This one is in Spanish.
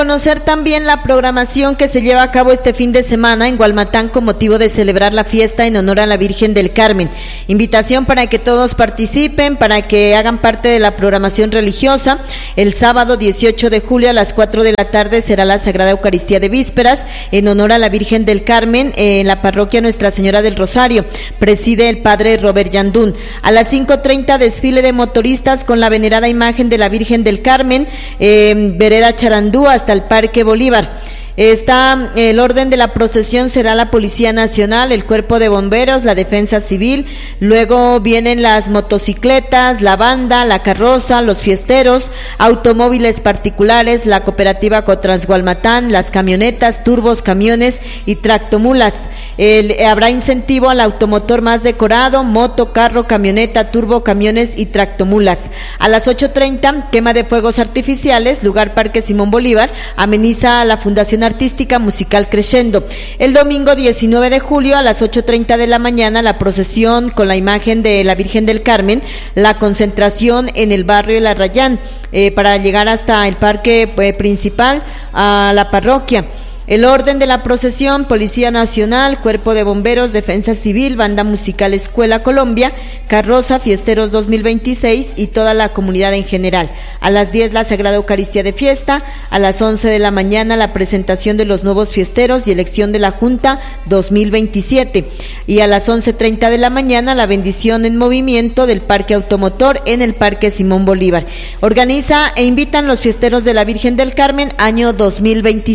Conocer también la programación que se lleva a cabo este fin de semana en Hualmatán con motivo de celebrar la fiesta en honor a la Virgen del Carmen. Invitación para que todos participen, para que hagan parte de la programación religiosa. El sábado 18 de julio a las 4 de la tarde será la Sagrada Eucaristía de Vísperas en honor a la Virgen del Carmen en la parroquia Nuestra Señora del Rosario. Preside el padre Robert Yandún. A las 5:30 desfile de motoristas con la venerada imagen de la Virgen del Carmen, vereda Charandú hasta el Parque Bolívar. El orden de la procesión será la Policía Nacional, el Cuerpo de Bomberos, la Defensa Civil, luego vienen las motocicletas, la banda, la carroza, los fiesteros, automóviles particulares, la cooperativa Cotransgualmatán, las camionetas, turbos, camiones y tractomulas. Habrá incentivo al automotor más decorado, moto, carro, camioneta, turbo, camiones y tractomulas. A las 8:30, quema de fuegos artificiales, lugar Parque Simón Bolívar, ameniza la Fundación Artística Musical Crescendo. El domingo 19 de julio a las 8:30 de la mañana la procesión con la imagen de la Virgen del Carmen, la concentración en el barrio de La Rayán para llegar hasta el parque principal a la parroquia. El orden de la procesión: Policía Nacional, Cuerpo de Bomberos, Defensa Civil, Banda Musical Escuela Colombia, carroza, fiesteros 2026 y toda la comunidad en general. A las 10 la Sagrada Eucaristía de Fiesta, a las 11 de la mañana la presentación de los nuevos fiesteros y elección de la Junta 2027 y a las 11:30 de la mañana la bendición en movimiento del Parque Automotor en el Parque Simón Bolívar. Organiza e invitan los fiesteros de la Virgen del Carmen año 2026.